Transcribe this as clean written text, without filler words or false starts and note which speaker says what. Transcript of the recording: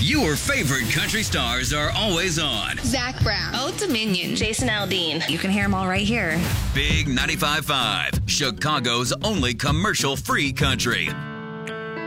Speaker 1: Your favorite country stars are always on.
Speaker 2: Zach Brown,
Speaker 3: Old Dominion,
Speaker 4: Jason Aldean. You can hear them all right here.
Speaker 1: Big 95.5, Chicago's only commercial-free country.